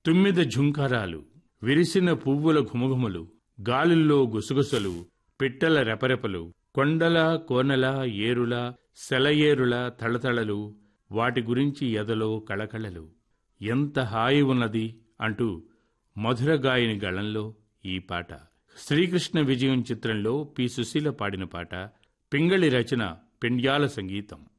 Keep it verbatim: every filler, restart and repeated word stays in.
తుమ్మిద ఝుంకారాలు, విరిసిన పువ్వుల ఘుమఘుమలు, గాలుల్లో గుసగుసలు, పిట్టల రెపరెపలు, కొండల కోనల ఏరుల సెలయేరుల తళతళలు, వాటి గురించి ఎదలో కళకళలు. ఎంత హాయి ఉన్నది అంటూ మధురగాయని గళంలో ఈ పాట. శ్రీకృష్ణ విజయం చిత్రంలో పి సుశీల పాడిన పాట. పింగళి రచన, పెండ్యాల సంగీతం.